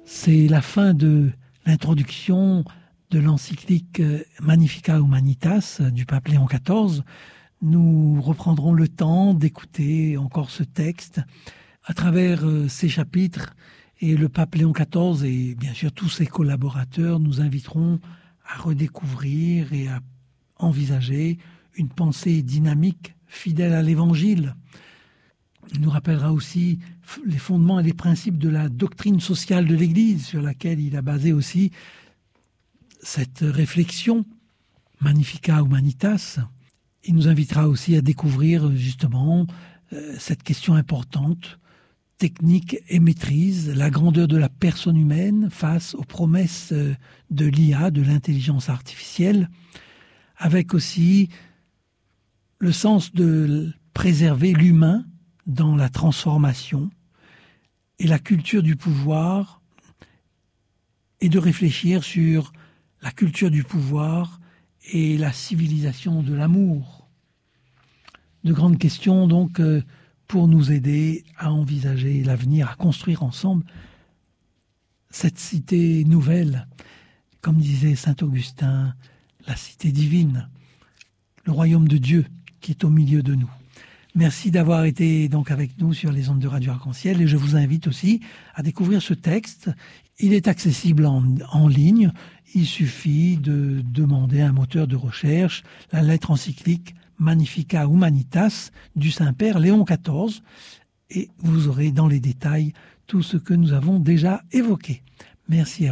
C'est la fin de l'introduction de l'encyclique Magnificat Humanitas du pape Léon XIV. Nous reprendrons le temps d'écouter encore ce texte à travers ces chapitres, et le pape Léon XIV et bien sûr tous ses collaborateurs nous inviteront à redécouvrir et à envisager une pensée dynamique, fidèle à l'Évangile. Il nous rappellera aussi les fondements et les principes de la doctrine sociale de l'Église, sur laquelle il a basé aussi cette réflexion, Magnificat Humanitas. Il nous invitera aussi à découvrir justement cette question importante, technique et maîtrise, la grandeur de la personne humaine face aux promesses de l'IA, de l'intelligence artificielle, avec aussi le sens de préserver l'humain dans la transformation et la culture du pouvoir, et de réfléchir sur la culture du pouvoir et la civilisation de l'amour. De grandes questions donc pour nous aider à envisager l'avenir, à construire ensemble cette cité nouvelle, comme disait saint Augustin, la cité divine, le royaume de Dieu qui est au milieu de nous. Merci d'avoir été donc avec nous sur les ondes de Radio Arc-en-Ciel, et je vous invite aussi à découvrir ce texte. Il est accessible en ligne. Il suffit de demander à un moteur de recherche la lettre encyclique Magnificat Humanitas du Saint-Père Léon XIV, et vous aurez dans les détails tout ce que nous avons déjà évoqué. Merci à vous.